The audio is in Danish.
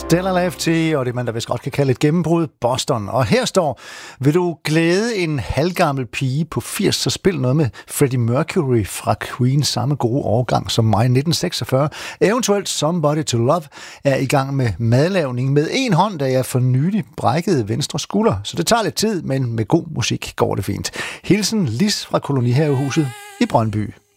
Stellar Lafferty og det, man da vist godt kan kalde et gennembrud, Boston. Og her står, vil du glæde en halvgammel pige på 80, så spil noget med Freddie Mercury fra Queen, samme gode årgang som mig, 1946. Eventuelt Somebody to Love er i gang med madlavning med en hånd, da jeg for nylig brækkede venstre skulder. Så det tager lidt tid, men med god musik går det fint. Hilsen Lis fra Kolonihavehuset i Brøndby.